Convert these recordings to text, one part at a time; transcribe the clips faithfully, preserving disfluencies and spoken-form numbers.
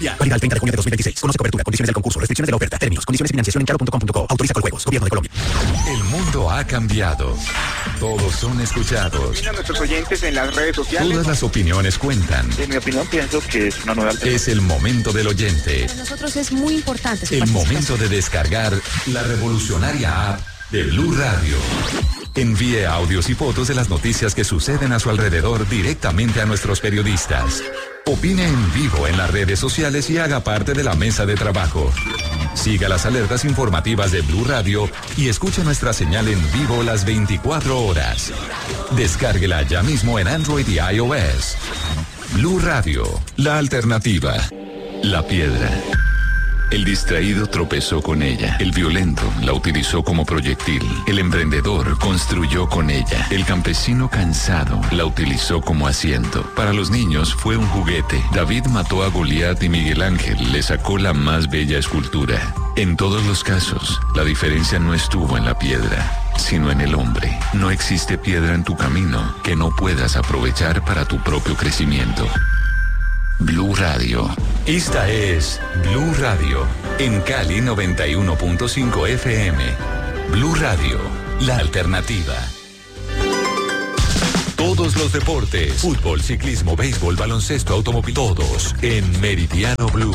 Válida el treinta de junio de dos mil veintiséis. Conoce cobertura, condiciones del concurso, restricciones de la oferta, términos, condiciones y financiación en claro punto com punto co. Autoriza con juegos. Gobierno de Colombia. El mundo ha cambiado. Todos son escuchados. A nuestros oyentes en las redes sociales. Todas las opiniones cuentan. En mi opinión, pienso que es una nueva alternativa. Es el momento del oyente. Para nosotros es muy importante su El participación. momento de descargar la revolucionaria app de Blue Radio. Envíe audios y fotos de las noticias que suceden a su alrededor directamente a nuestros periodistas. Opine en vivo en las redes sociales y haga parte de la mesa de trabajo. Siga las alertas informativas de Blue Radio y escuche nuestra señal en vivo las veinticuatro horas. Descárguela ya mismo en Android y iOS. Blue Radio, la alternativa. La piedra. El distraído tropezó con ella. El violento la utilizó como proyectil. El emprendedor construyó con ella. El campesino cansado la utilizó como asiento. Para los niños fue un juguete. David mató a Goliat y Miguel Ángel le sacó la más bella escultura. En todos los casos, la diferencia no estuvo en la piedra, sino en el hombre. No existe piedra en tu camino que no puedas aprovechar para tu propio crecimiento. Blue Radio. Esta es Blue Radio, en Cali noventa y uno punto cinco F M. Blue Radio, la alternativa. Todos los deportes, fútbol, ciclismo, béisbol, baloncesto, automóvil, todos en Meridiano Blue.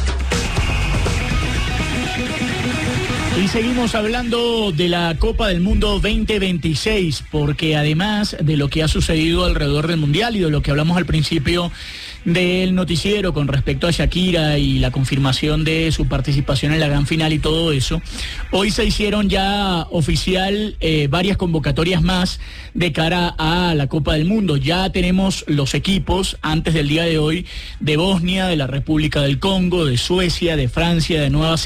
Y seguimos hablando de la Copa del Mundo veinte veintiséis, porque además de lo que ha sucedido alrededor del Mundial y de lo que hablamos al principio del noticiero con respecto a Shakira y la confirmación de su participación en la gran final y todo eso, hoy se hicieron ya oficial eh, varias convocatorias más de cara a la Copa del Mundo. Ya tenemos los equipos antes del día de hoy de Bosnia, de la República del Congo, de Suecia, de Francia, de Nueva Zelanda.